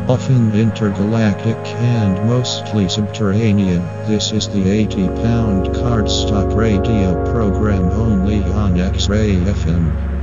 Often intergalactic and mostly subterranean, this is the 80-pound cardstock radio program only on X-Ray FM.